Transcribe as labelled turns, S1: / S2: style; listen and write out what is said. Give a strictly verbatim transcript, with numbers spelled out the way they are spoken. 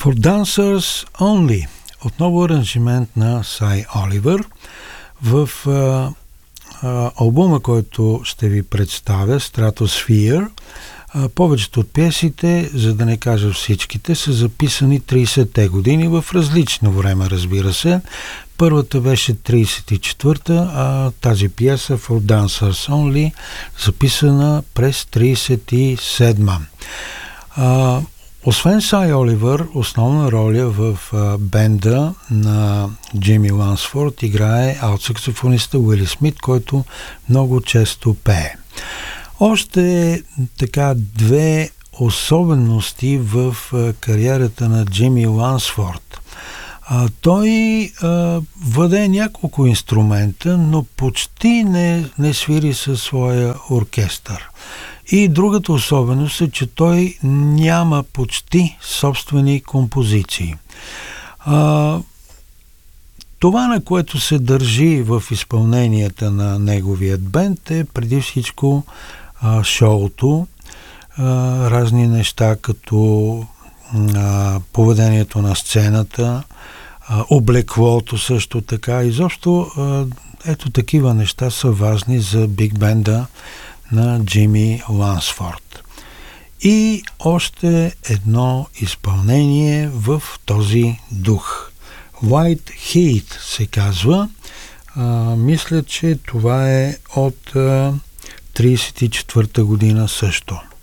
S1: For Dancers Only. Отново аранжимент на Сай Оливър. В а, а, албума, който ще ви представя, Stratosphere, а, повечето от пиесите, за да не кажа всичките, са записани тридесетте години в различно време, разбира се. Първата беше тридесет и четвърта, а тази пиеса For Dancers Only записана през тридесет и седма. А, освен Сай Оливър, основна роля в а, бенда на Джими Лансфорд играе алт-саксофониста Уили Смит, който много често пее. Още така две особености в а, кариерата на Джими Лансфорд. А, той а, владее няколко инструмента, но почти не, не свири със своя оркестър. И другата особеност е, че той няма почти собствени композиции. А, това, на което се държи в изпълненията на неговият бенд, е преди всичко а, шоуто, а, разни неща като а, поведението на сцената, а, облеклото също така. Изобщо а, ето такива неща са важни за биг бенда на Джими Лансфорд. И още едно изпълнение в този дух. White Heat се казва. А, мисля, че това е от а, тридесет и четвърта година също.